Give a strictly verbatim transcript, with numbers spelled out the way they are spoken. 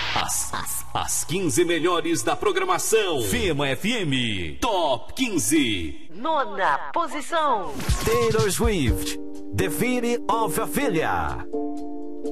As, as, as quinze melhores da programação. Fema F M Top quinze. Nona posição. Taylor Swift, The City of Ophelia.